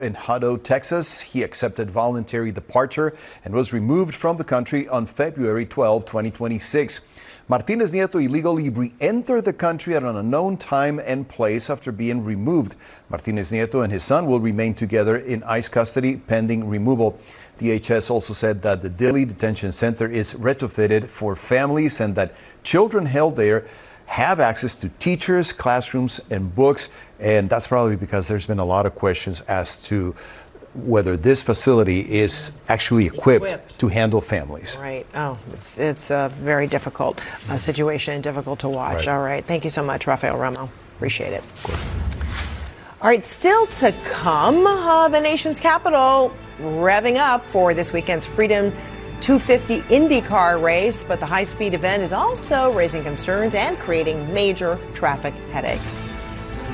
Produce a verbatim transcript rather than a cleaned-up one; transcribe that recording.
In Hutto, Texas, he accepted voluntary departure and was removed from the country on February twelfth, twenty twenty-six. Martinez Nieto illegally re-entered the country at an unknown time and place after being removed. Martinez Nieto and his son will remain together in ICE custody pending removal. D H S also said that the Dilley Detention Center is retrofitted for families and that children held there have access to teachers, classrooms, and books. And that's probably because there's been a lot of questions as to whether this facility is actually equipped, equipped. to handle families. Right. Oh, it's, it's a very difficult uh, situation, difficult to watch. Right. All right. Thank you so much, Rafael Romo. Appreciate it. All right. Still to come, uh, the nation's capital revving up for this weekend's Freedom two fifty IndyCar race, but the high-speed event is also raising concerns and creating major traffic headaches.